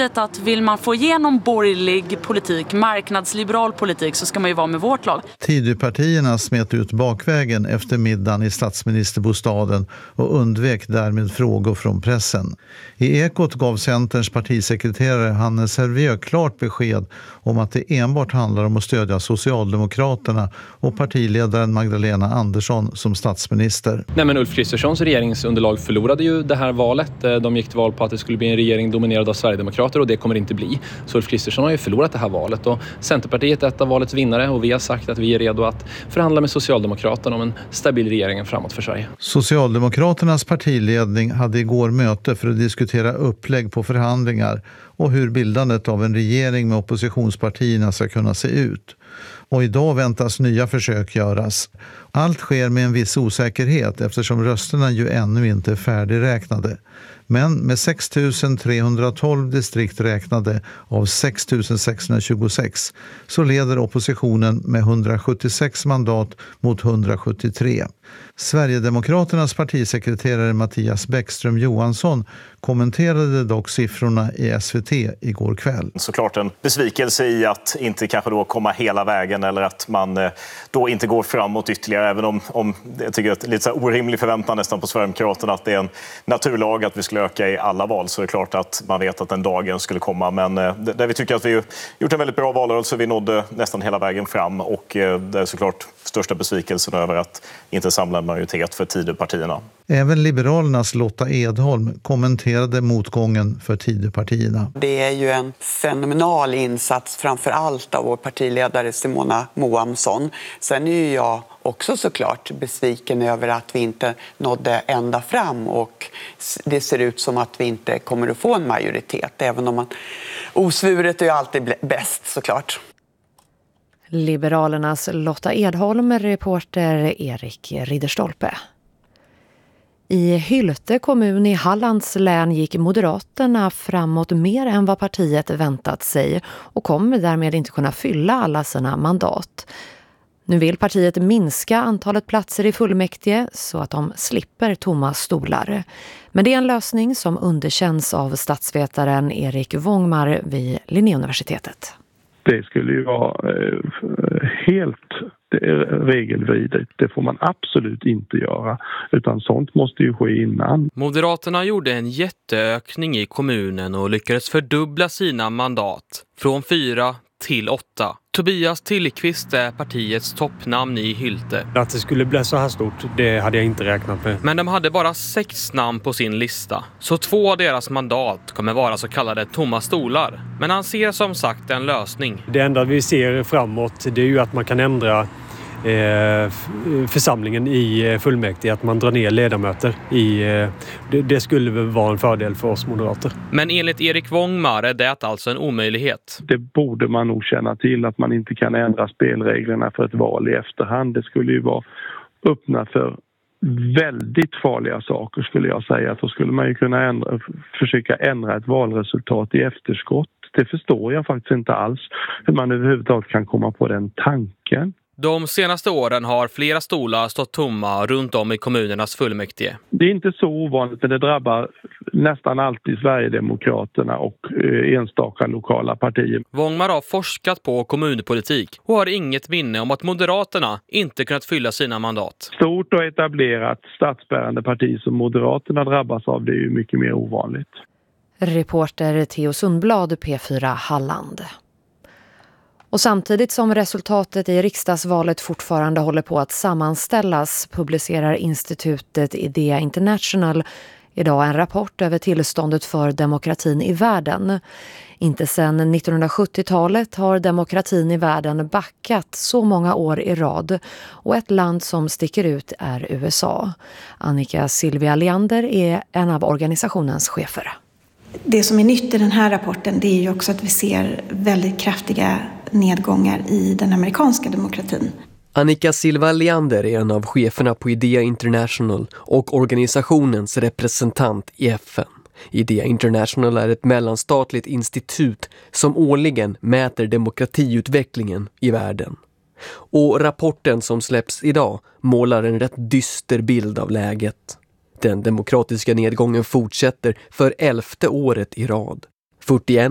Centerpartiet att vill man få igenom borgerlig politik, marknadsliberal politik, så ska man ju vara med vårt lag. Tidöpartierna smet ut bakvägen efter middagen i statsministerbostaden och undvek därmed frågor från pressen. I Ekot gav Centerns partisekreterare Hannes Hervieu klart besked om att det enbart handlar om att stödja Socialdemokraterna och partiledaren Magdalena Andersson som statsminister. Nej, men Ulf Kristerssons regeringsunderlag förlorade ju det här valet. De gick till val på att det skulle bli en regering dominerad av Sverigedemokrater och det kommer det inte bli. Så Ulf Kristersson har ju förlorat det här valet och Centerpartiet är ett av valets vinnare och vi har sagt att vi är redo att förhandla med Socialdemokraterna om en stabil regering framåt för Sverige. Socialdemokraternas partiledning hade igår möte för att diskutera upplägg på förhandlingar och hur bildandet av en regering med oppositionspartierna ska kunna se ut. Och idag väntas nya försök göras. Allt sker med en viss osäkerhet eftersom rösterna ju ännu inte är färdigräknade. Men med 6 312 distrikt räknade av 6 626 så leder oppositionen med 176 mandat mot 173. Sverigedemokraternas partisekreterare Mattias Bäckström Johansson kommenterade dock siffrorna i SVT igår kväll. Såklart en besvikelse i att inte kanske då komma hela vägen eller att man då inte går framåt ytterligare, även om jag tycker att lite så orimlig förväntan nästan på Sverigedemokraterna att det är en naturlag att vi skulle öka i alla val, så är det klart att man vet att den dagen skulle komma, men där vi tycker att vi gjort en väldigt bra valrörelse, vi nådde nästan hela vägen fram och det är såklart största besvikelsen över att inte samla en majoritet för Tidöpartierna. Även Liberalernas Lotta Edholm kommenterade motgången för Tidöpartierna. Det är ju en fenomenal insats framför allt av vår partiledare Simona Moamsson. Sen är ju jag också såklart besviken över att vi inte nådde ända fram och det ser ut som att vi inte kommer att få en majoritet, även om osvuret är ju alltid bäst såklart. Liberalernas Lotta Edholm, reporter Erik Ridderstolpe. I Hylte kommun i Hallands län gick Moderaterna framåt mer än vad partiet väntat sig och kommer därmed inte kunna fylla alla sina mandat. Nu vill partiet minska antalet platser i fullmäktige så att de slipper tomma stolar. Men det är en lösning som underkänns av statsvetaren Erik Wångmar vid Linnéuniversitetet. Det skulle ju vara helt regelvidrigt. Det får man absolut inte göra, utan sånt måste ju ske innan. Moderaterna gjorde en jätteökning i kommunen och lyckades fördubbla sina mandat från 4 till 8. Tobias Tillqvist är partiets toppnamn i Hylte. Att det skulle bli så här stort, det hade jag inte räknat med. Men de hade bara 6 namn på sin lista. Så 2 av deras mandat kommer vara så kallade tomma stolar. Men han ser som sagt en lösning. Det enda vi ser framåt, det är ju att man kan ändra församlingen i fullmäktige, att man drar ner ledamöter det skulle väl vara en fördel för oss moderater. Men enligt Erik Wångmar är det alltså en omöjlighet. Det borde man nog känna till, att man inte kan ändra spelreglerna för ett val i efterhand. Det skulle ju vara öppna för väldigt farliga saker, skulle jag säga. Då skulle man ju kunna försöka ändra ett valresultat i efterskott. Det förstår jag faktiskt inte alls, hur man överhuvudtaget kan komma på den tanken. De senaste åren har flera stolar stått tomma runt om i kommunernas fullmäktige. Det är inte så ovanligt, men det drabbar nästan alltid Sverigedemokraterna och enstaka lokala partier. Wångmar har forskat på kommunpolitik och har inget minne om att Moderaterna inte kunnat fylla sina mandat. Stort och etablerat statsbärande parti som Moderaterna drabbas av, det är ju mycket mer ovanligt. Reporter Theo Sundblad, P4 Halland. Och samtidigt som resultatet i riksdagsvalet fortfarande håller på att sammanställas publicerar institutet Idea International idag en rapport över tillståndet för demokratin i världen. Inte sedan 1970-talet har demokratin i världen backat så många år i rad och ett land som sticker ut är USA. Annika Silvia Leander är en av organisationens chefer. Det som är nytt i den här rapporten, det är ju också att vi ser väldigt kraftiga nedgångar i den amerikanska demokratin. Annika Silva Leander är en av cheferna på Idea International och organisationens representant i FN. Idea International är ett mellanstatligt institut som årligen mäter demokratiutvecklingen i världen. Och rapporten som släpps idag målar en rätt dyster bild av läget. Den demokratiska nedgången fortsätter för 11:e året i rad. 41